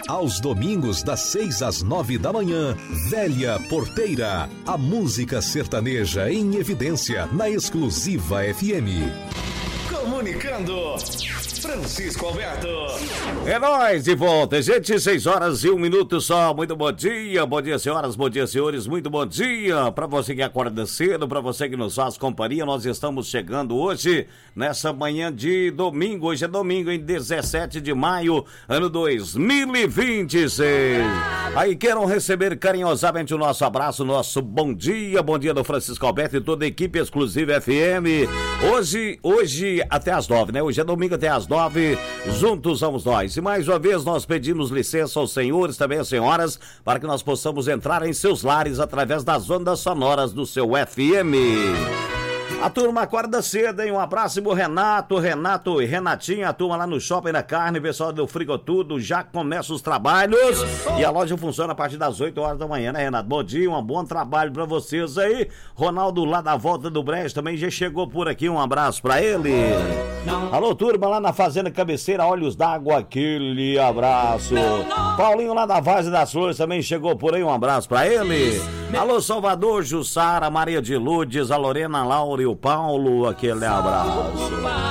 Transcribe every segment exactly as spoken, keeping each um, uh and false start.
Aos domingos, das seis às nove da manhã, Velha Porteira, a música sertaneja em evidência na Exclusiva F M. Comunicando, Francisco Alberto. É nóis, de volta, gente, seis horas e um minuto só. Muito bom dia, bom dia, senhoras, bom dia, senhores, muito bom dia para você que acorda cedo, para você que nos faz companhia. Nós estamos chegando hoje, nessa manhã de domingo, hoje é domingo, em dezessete de maio, ano dois mil e vinte e seis. Aí queiram receber carinhosamente o nosso abraço, o nosso bom dia, bom dia do Francisco Alberto e toda a equipe Exclusiva F M. Hoje, hoje até as nove, né? Hoje é domingo até as nove, juntos vamos nós. E mais uma vez nós pedimos licença aos senhores, também às senhoras, para que nós possamos entrar em seus lares através das ondas sonoras do seu F M. A turma acorda cedo, hein? Um abraço pro Renato, Renato e Renatinha, a turma lá no Shopping da Carne, pessoal do Frigo Tudo, já começa os trabalhos e a loja funciona a partir das oito horas da manhã, né, Renato? Bom dia, um bom trabalho pra vocês aí. Ronaldo lá da Volta do Brejo também já chegou por aqui, um abraço pra ele. Alô, turma lá na Fazenda Cabeceira, Olhos d'Água, aquele abraço. Paulinho lá da Vaza das Flores também chegou por aí, um abraço pra ele. Alô, Salvador, Jussara, Maria de Lourdes, a Lorena, a Laura e o Paulo, aquele abraço.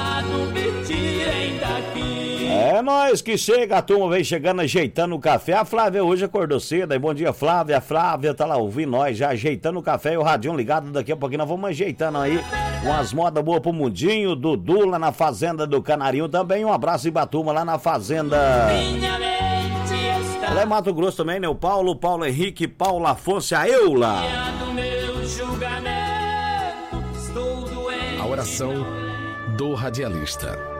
É nós que chega, a turma vem chegando ajeitando o café. A Flávia hoje acordou cedo, aí bom dia, Flávia. A Flávia tá lá ouvindo nós, já ajeitando o café e o radinho ligado. Daqui a pouquinho nós vamos ajeitando aí umas modas boas pro Mundinho, Dudu lá na Fazenda do Canarinho também. Um abraço, Ibatuma lá na Fazenda. Lá em Mato Grosso também, né? O Paulo, Paulo Henrique, Paulo Afonso, a Eula. A oração do radialista.